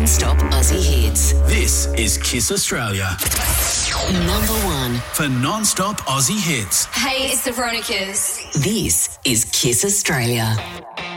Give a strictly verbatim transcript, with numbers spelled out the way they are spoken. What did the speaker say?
non-stop Aussie hits. This is Kiss Australia. Number one. For non-stop Aussie hits. Hey, it's the Veronicas. This is Kiss Australia.